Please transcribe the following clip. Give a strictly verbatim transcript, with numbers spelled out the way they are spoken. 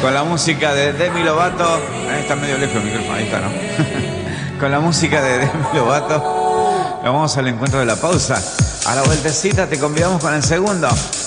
Con la música de Demi Lovato. Ahí está medio lejos el micrófono, ahí está, ¿no? Con la música de Demi Lovato. Nos vamos al encuentro de la pausa. A la vueltecita te convidamos con el segundo.